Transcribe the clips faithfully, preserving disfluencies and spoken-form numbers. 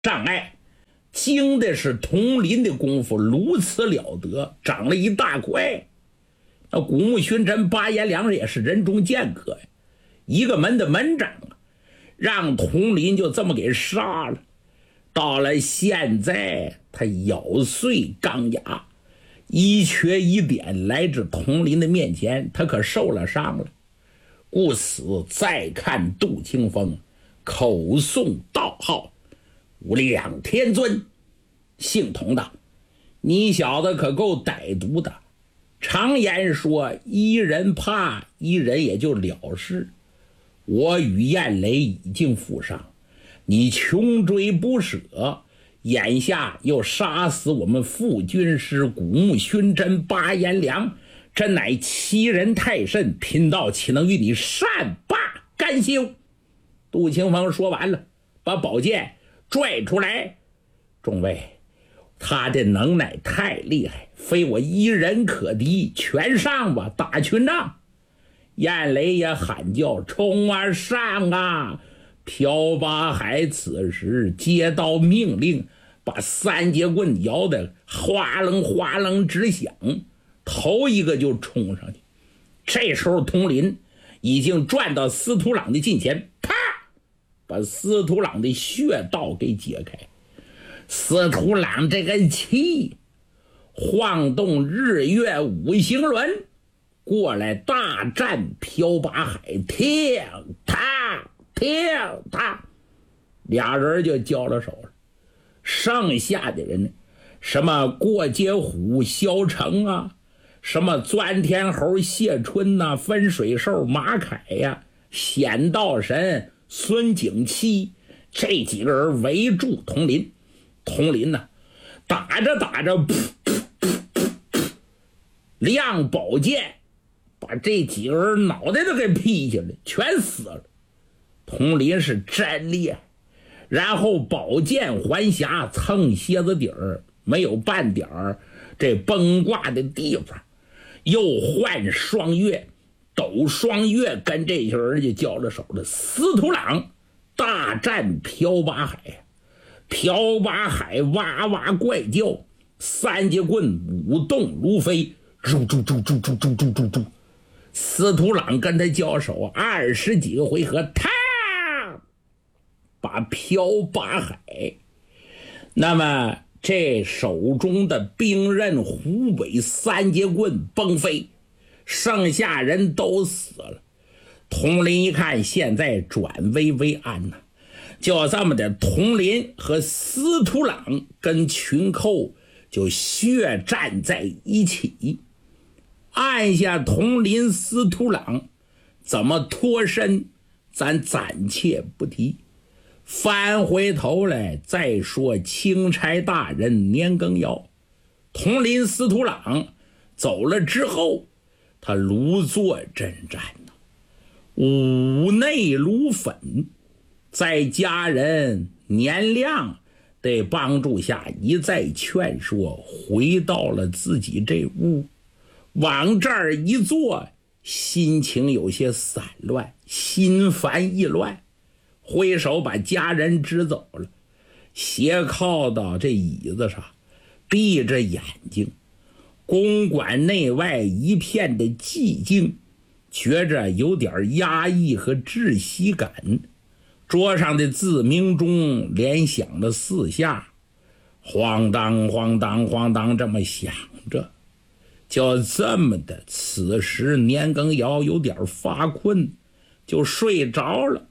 障碍，惊的是佟林的功夫如此了得，长了一大块。那古木勋臣巴彦良也是人中剑客呀，一个门的门长啊，让佟林就这么给杀了。到了现在，他咬碎钢牙，一瘸一点来至佟林的面前，他可受了伤了。故此再看杜清风，口诵道号：“无量天尊，姓佟的，你小子可够歹毒的。常言说，一人怕，一人也就了事。我与燕雷已经负伤，你穷追不舍，眼下又杀死我们副军师古木勋臣巴彦良，真乃欺人太甚，贫道岂能与你善罢甘休？”杜清风说完了，把宝剑拽出来：“众位，他的能耐太厉害，非我一人可敌，全上吧，打群仗！”燕雷也喊叫：“冲啊，上啊！”朴八海此时接到命令，把三节棍摇得哗楞哗楞直响，头一个就冲上去。这时候佟林已经转到司徒朗的近前，啪，把司徒朗的穴道给解开。司徒朗这个气晃动日月五行轮过来大战朴八海，听他听他，俩人就交了手了。剩下的人呢，什么过街虎萧成啊，什么钻天猴谢春呐、啊，分水兽马凯呀、啊，显道神孙景期，这几个人围住佟林。佟林呢，打着打着，噗噗噗噗噗，亮宝剑把这几个人脑袋都给劈下来，全死了。佟林是真厉害，然后宝剑还匣，蹭蝎子底儿，没有半点儿这崩挂的地方。又换双月，斗双月跟这些人就交了手了。司徒朗大战朴八海，朴八海哇哇怪叫，三节棍舞动如飞，猪猪猪猪猪猪猪猪猪。司徒朗跟他交手二十几个回合，他把朴八海那么这手中的兵刃虎尾三节棍崩飞，剩下人都死了。佟林一看现在转危为安呐、啊，就这么的，佟林和司徒朗跟群寇就血战在一起。按下佟林司徒朗怎么脱身，咱暂且不提。翻回头来再说钦差大人年羹尧。佟林司徒朗走了之后，他如坐针毡呐，五内如粉，在家人年亮的帮助下一再劝说，回到了自己这屋，往这儿一坐，心情有些散乱，心烦意乱，挥手把家人支走了，斜靠到这椅子上，闭着眼睛。公馆内外一片的寂静，觉着有点压抑和窒息感。桌上的自鸣钟连响了四下，晃当晃当晃当这么响着。就这么的，此时年羹尧有点发困，就睡着了。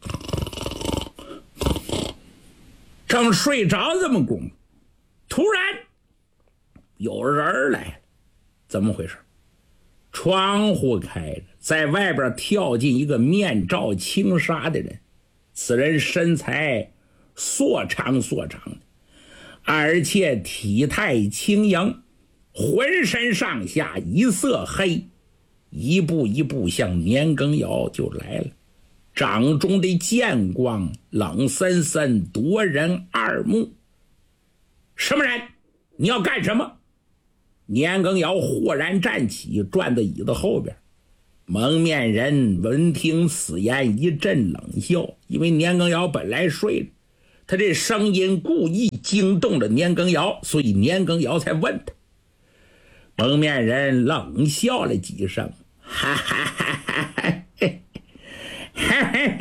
正睡着这么功夫，突然有人来了。怎么回事？窗户开着，在外边跳进一个面罩轻纱的人。此人身材硕长硕长的，而且体态轻盈，浑身上下一色黑，一步一步向年羹尧就来了。掌中的剑光冷森森，夺人二目。什么人？你要干什么？年羹尧豁然站起，转到椅子后边。蒙面人闻听此言一阵冷笑，因为年羹尧本来睡着， 他这声音故意惊动了年羹尧，所以年羹尧才问他。蒙面人冷笑了几声，哈哈哈哈哈哈！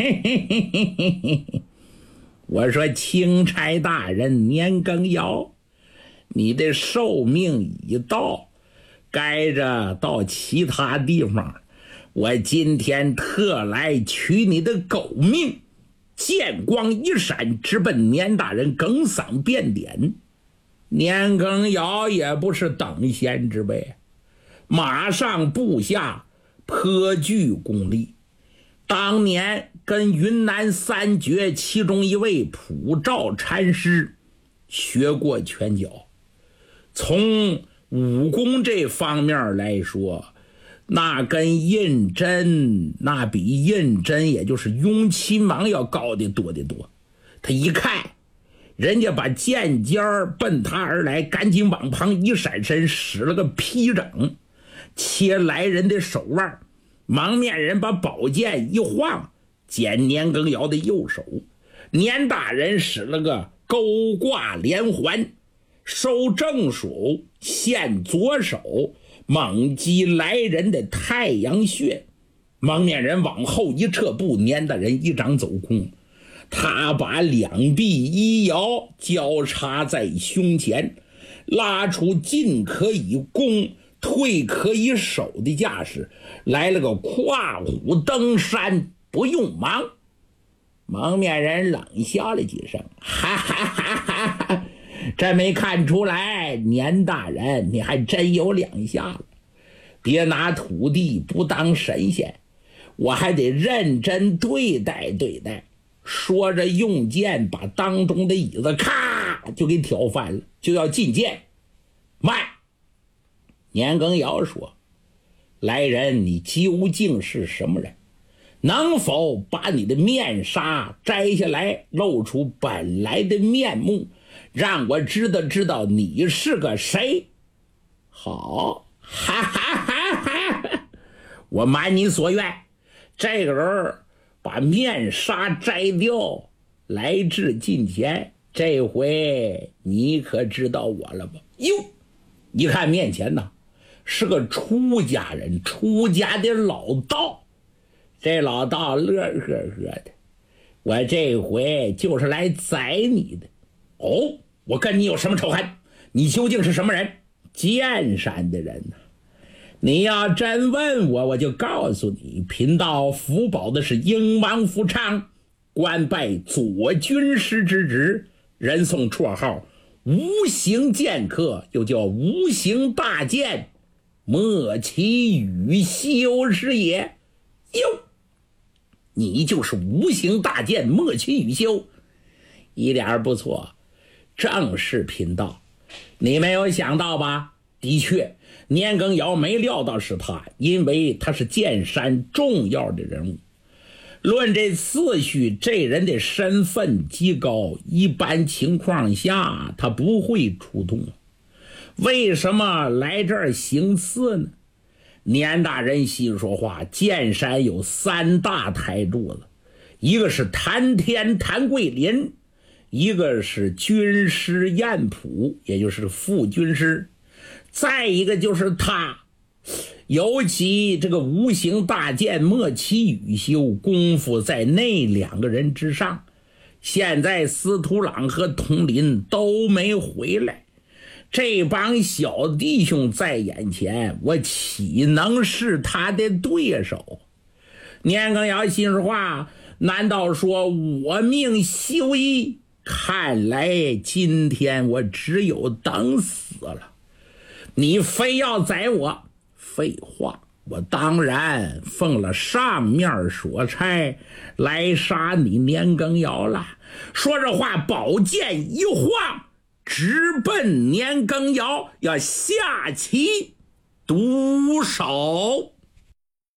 我说钦差大人年羹尧，你的寿命已到，该着到其他地方。我今天特来取你的狗命。剑光一闪，直奔年大人哽嗓辩点。年羹尧也不是等闲之辈，马上部下颇具功力。当年跟云南三绝其中一位普照禅师学过拳脚，从武功这方面来说，那跟胤禛，那比胤禛也就是雍亲王要高的多得多。他一看人家把剑尖奔他而来，赶紧往旁一闪身，使了个劈掌，切来人的手腕。蒙面人把宝剑一晃，剪年羹尧的右手。年大人使了个勾挂连环，收正手，现左手，猛击来人的太阳穴。蒙面人往后一撤步，年大人一掌走空，他把两臂一摇，交叉在胸前，拉出进可以攻，退可以守的架势，来了个跨虎登山不用忙。蒙面人冷笑了几声，哈哈哈哈哈！这没看出来，年大人你还真有两下子。别拿土地不当神仙，我还得认真对待对待。说着用剑把当中的椅子咔就给挑翻了，就要进剑。慢！年羹尧说，来人，你究竟是什么人？能否把你的面纱摘下来，露出本来的面目，让我知道知道你是个谁？好，哈哈哈哈！我满你所愿。这个人把面纱摘掉，来至近前，这回你可知道我了吧？哟，一看面前呢是个出家人，出家的老道。这老道乐呵呵的，我这回就是来宰你的。哦，我跟你有什么仇恨？你究竟是什么人？剑山的人呢、啊？你要真问我，我就告诉你，贫道福保的是英王福昌，官拜左军师之职，人送绰号无形剑客，又叫无形大剑，莫其羽修是也。哟，你就是无形大剑莫其羽修，一点不错，正是贫道。你没有想到吧？的确，年羹尧没料到是他，因为他是剑山重要的人物。论这次序，这人的身份极高，一般情况下他不会出动。为什么来这儿行刺呢？年大人心说话，剑山有三大台柱子，一个是谭天谭桂林，一个是军师晏普，也就是副军师，再一个就是他。尤其这个无形大剑莫其羽修，功夫在那两个人之上。现在司徒朗和佟林都没回来，这帮小弟兄在眼前，我岂能是他的对手？年羹尧心说话，难道说我命休矣？看来今天我只有等死了。你非要宰我？废话，我当然奉了上面所差来杀你年羹尧了。说这话，宝剑一晃，直奔年羹尧，要下其毒手。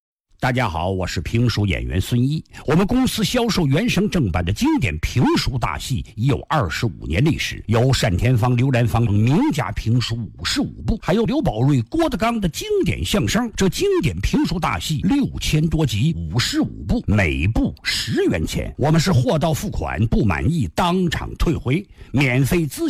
大家好，我是评书演员孙一。我们公司销售原声正版的经典评书大戏已有二十五年历史，有单田芳、刘兰芳名家评书五十五部，还有刘宝瑞、郭德纲的经典相声。这经典评书大戏六千多集，五十五部，每部十元钱。我们是货到付款，不满意当场退回，免费咨询。